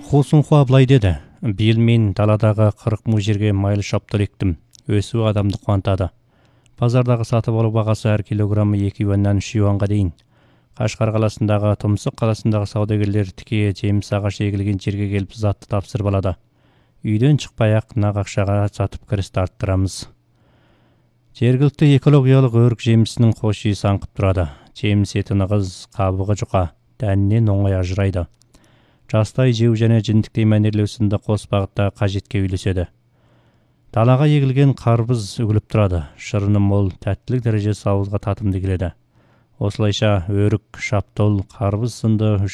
Хосунхуа былай деді: биыл мен даладағы 40 мың жерге майлы шаптал ектім. Өсуі адамды қуантады. Базардағы сатып алу бағасы әр килограммы 2 юаннан 3 юанға дейін. Қашқар қаласындағы, Тұмсық қаласындағы саудагерлер тіке жеміс ағаш егілген жерге келіп затты тапсырып алады. Үйден шықпай-ақ нақ ақшаға сатып кіріс арттырамыз. Жергілікті экологиялық өрік жемісінің хош иісі аңқып тұрады. Жеміс еті нығыз, қабығы жұқа, дәнінен оңай ажырайды. Жастай жеу және жіндіктей мәнерлеу сынды қос бағытта қажетке үйлеседі. Далаға егілген қарбыз үгіліп тұрады. Шырыны мол, тәттілік дәрежесі ауызға татымды келеді. Осылайша өрік, шаптол, қарбыз сынды